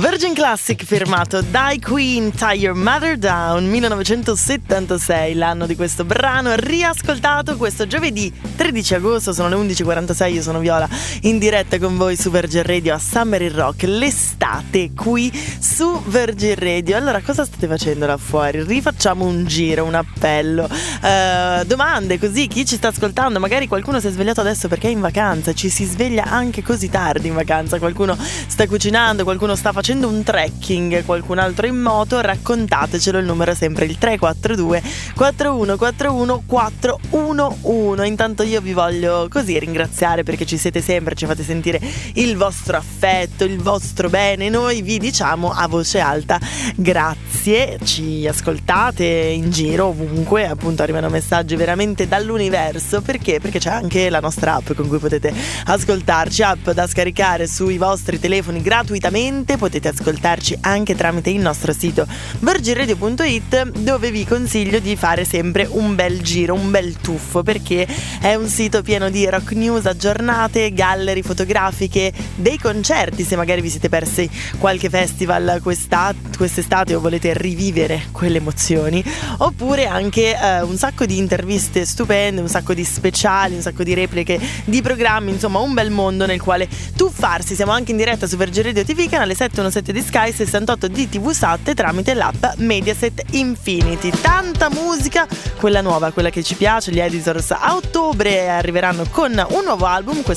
Virgin Classic firmato Die Queen, Tie Your Mother Down, 1976, l'anno di questo brano, riascoltato questo giovedì 13 agosto, sono le 11.46, io sono Viola, in diretta con voi su Virgin Radio a Summer in Rock, l'estate qui su Virgin Radio. Allora, cosa state facendo là fuori? Rifacciamo un giro, un appello, domande così, chi ci sta ascoltando, magari qualcuno si è svegliato adesso perché è in vacanza, ci si sveglia anche così tardi in vacanza, qualcuno sta cucinando, qualcuno sta facendo un trekking, qualcun altro in moto, raccontatecelo, il numero è sempre il 342 4141 411. Intanto io vi voglio così ringraziare perché ci siete sempre, ci fate sentire il vostro affetto, il vostro bene, noi vi diciamo a voce alta grazie, ci ascoltate in giro ovunque, appunto arrivano messaggi veramente dall'universo, perché c'è anche la nostra app con cui potete ascoltarci, app da scaricare sui vostri telefoni gratuitamente, potete ascoltarci anche tramite il nostro sito virginradio.it, dove vi consiglio di fare sempre un bel giro, un bel tuffo, perché è un sito pieno di rock news aggiornate, gallery fotografiche, dei concerti, se magari vi siete persi qualche festival quest'estate o volete rivivere quelle emozioni, oppure anche un sacco di interviste stupende, un sacco di speciali, un sacco di repliche di programmi, insomma un bel mondo nel quale tuffarsi. Siamo anche in diretta su Virgin Radio TV, canale 717 di Sky, 68 di TV Sat, tramite l'app Mediaset Infinity. Tanta musica, quella nuova, quella che ci piace. Gli Editors a ottobre arriveranno con un nuovo album.